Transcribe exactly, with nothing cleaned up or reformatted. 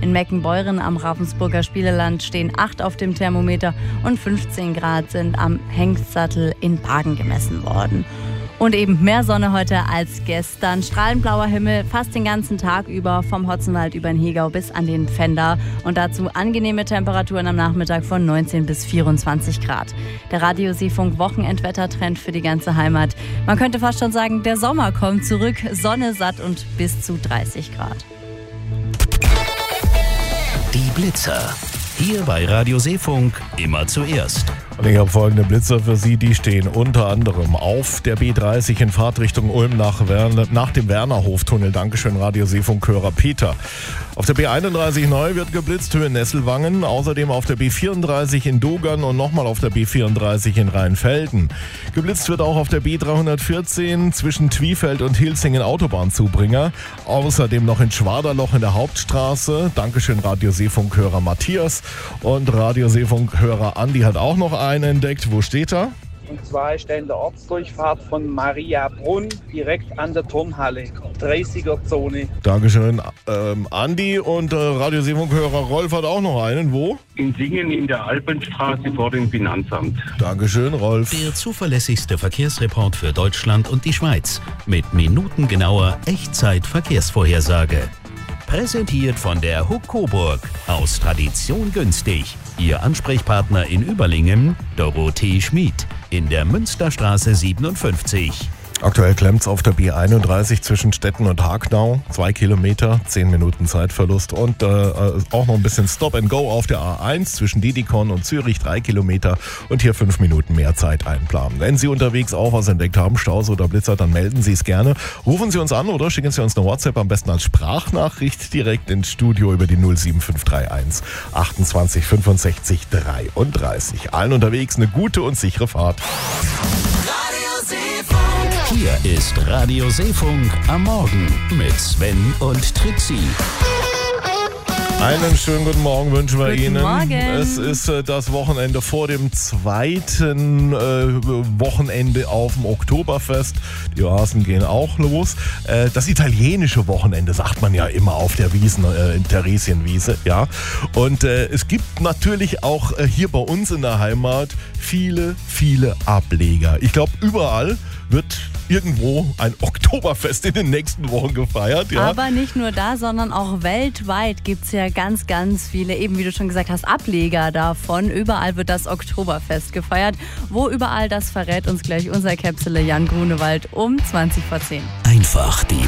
In Meckenbeuren am Ravensburger Spieleland stehen acht auf dem Thermometer und fünfzehn Grad sind am Hengstsattel in Bargen gemessen worden. Und eben mehr Sonne heute als gestern. Strahlend blauer Himmel fast den ganzen Tag über, vom Hotzenwald über den Hegau bis an den Pfänder. Und dazu angenehme Temperaturen am Nachmittag von neunzehn bis vierundzwanzig Grad. Der Radio-Seefunk-Wochenendwettertrend für die ganze Heimat. Man könnte fast schon sagen, der Sommer kommt zurück. Sonne satt und bis zu dreißig Grad. Die Blitzer. Hier bei Radio Seefunk immer zuerst. Und ich habe folgende Blitzer für Sie, die stehen unter anderem auf der B dreißig in Fahrtrichtung Ulm nach, Werner, nach dem Wernerhoftunnel. Dankeschön, Radio Seefunk-Hörer Peter. Auf der B einunddreißig neu wird geblitzt, Höhe Nesselwangen. Außerdem auf der B vierunddreißig in Dogern und nochmal auf der B vierunddreißig in Rheinfelden. Geblitzt wird auch auf der B dreihundertvierzehn zwischen Twiefeld und Hilsingen Autobahnzubringer. Außerdem noch in Schwaderloch in der Hauptstraße. Dankeschön, Radio Seefunk-Hörer Matthias. Und Radio Seefunk-Hörer Andi hat auch noch einen entdeckt. Wo steht er? Und zwar ist er in der Ortsdurchfahrt von Mariabrunn, direkt an der Turnhalle, dreißiger Zone. Dankeschön, ähm, Andi. Und äh, Radio Seefunk-Hörer Rolf hat auch noch einen. Wo? In Singen in der Alpenstraße vor dem Finanzamt. Dankeschön, Rolf. Der zuverlässigste Verkehrsreport für Deutschland und die Schweiz. Mit minutengenauer Echtzeit-Verkehrsvorhersage. Präsentiert von der Huck Coburg. Aus Tradition günstig. Ihr Ansprechpartner in Überlingen, Dorothee Schmid. In der Münsterstraße siebenundfünfzig. Aktuell klemmt's auf der B einunddreißig zwischen Stetten und Hagenau. Zwei Kilometer, zehn Minuten Zeitverlust. Und äh, auch noch ein bisschen Stop and Go auf der A eins zwischen Didikon und Zürich. Drei Kilometer und hier fünf Minuten mehr Zeit einplanen. Wenn Sie unterwegs auch was entdeckt haben, Staus oder Blitzer, dann melden Sie es gerne. Rufen Sie uns an oder schicken Sie uns eine WhatsApp, am besten als Sprachnachricht direkt ins Studio über die null sieben fünf drei eins achtundzwanzig fünfundsechzig dreiunddreißig. Allen unterwegs eine gute und sichere Fahrt. Hier ist Radio Seefunk am Morgen mit Sven und Trixie. Einen schönen guten Morgen wünschen wir Guten Ihnen. Morgen. Es ist äh, das Wochenende vor dem zweiten äh, Wochenende auf dem Oktoberfest. Die Oasen gehen auch los. Äh, das italienische Wochenende sagt man ja immer auf der Wiesn, äh, in Theresienwiese. Ja. Und äh, es gibt natürlich auch äh, hier bei uns in der Heimat viele, viele Ableger. Ich glaube, überall wird irgendwo ein Oktoberfest in den nächsten Wochen gefeiert. Ja. Aber nicht nur da, sondern auch weltweit gibt es ja ganz, ganz viele, eben wie du schon gesagt hast, Ableger davon. Überall wird das Oktoberfest gefeiert. Wo überall, das verrät uns gleich unser Käpsele Jan Grunewald um zwanzig vor zehn. Einfach die